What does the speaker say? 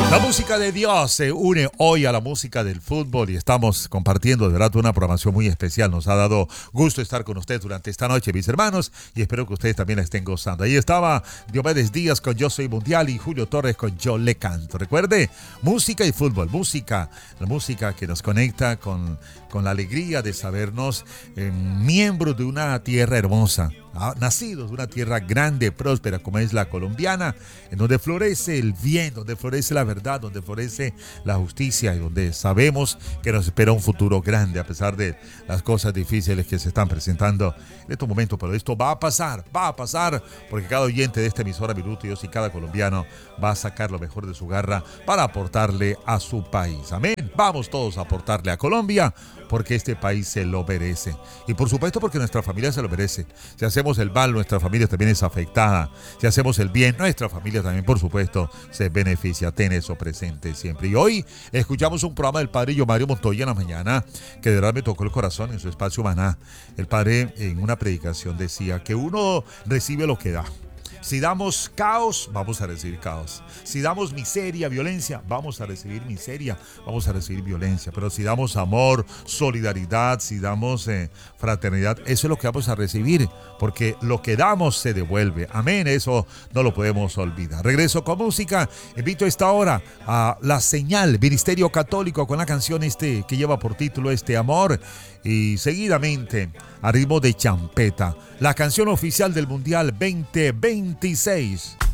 La música de Dios se une hoy a la música del fútbol y estamos compartiendo de verdad una programación muy especial. Nos ha dado gusto estar con ustedes durante esta noche, mis hermanos, y espero que ustedes también la estén gozando. Ahí estaba Diomedes Díaz con Yo Soy Mundial y Julio Torres con Yo Le Canto. Recuerde, música y fútbol, la música que nos conecta con la alegría de sabernos miembros de una tierra hermosa, nacidos de una tierra grande, próspera como es la colombiana, en donde florece el bien, donde florece la verdad, donde florece la justicia y donde sabemos que nos espera un futuro grande a pesar de las cosas difíciles que se están presentando en estos momentos. Pero esto va a pasar, porque cada oyente de esta emisora Minuto Dios y cada colombiano va a sacar lo mejor de su garra para aportarle a su país. Amén. Vamos todos a aportarle a Colombia porque este país se lo merece. Y por supuesto porque nuestra familia se lo merece. Si hacemos el mal, nuestra familia también es afectada. Si hacemos el bien, nuestra familia también, por supuesto, se beneficia. Ten eso presente siempre. Y hoy escuchamos un programa del padre Mario Montoya en la mañana que de verdad me tocó el corazón en su espacio Maná. El padre en una predicación decía que uno recibe lo que da. Si damos caos, vamos a recibir caos. Si damos miseria, violencia, vamos a recibir miseria, vamos a recibir violencia. Pero si damos amor, solidaridad, si damos fraternidad, eso es lo que vamos a recibir, porque lo que damos se devuelve. Amén, eso no lo podemos olvidar. Regreso con música. Invito a esta hora a La Señal, Ministerio Católico, con la canción que lleva por título Amor. Y seguidamente, a ritmo de champeta, la canción oficial del Mundial 2026.